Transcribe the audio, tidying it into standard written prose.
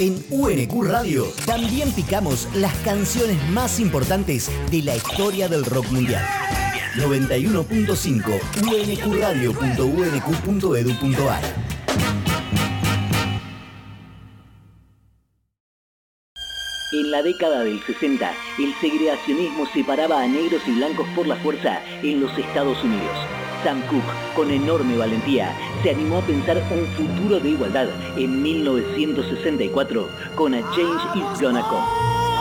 En UNQ Radio también picamos las canciones más importantes de la historia del rock mundial. 91.5 unqradio.unq.edu.ar. En la década del 60, el segregacionismo separaba a negros y blancos por la fuerza en los Estados Unidos. Sam Cooke, con enorme valentía, se animó a pensar un futuro de igualdad en 1964 con A Change Is Gonna Come.